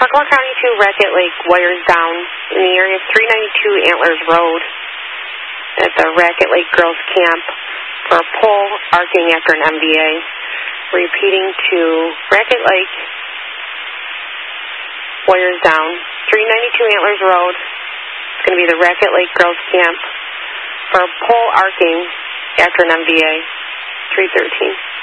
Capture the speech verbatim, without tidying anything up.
Park County to Racket Lake, wires down in the area of three ninety-two Antlers Road at the Racket Lake Girls Camp for a pole arcing after an M V A. Repeating to Racket Lake, wires down, three ninety-two Antlers Road. It's going to be the Racket Lake Girls Camp for a pole arcing after an M V A, three thirteen.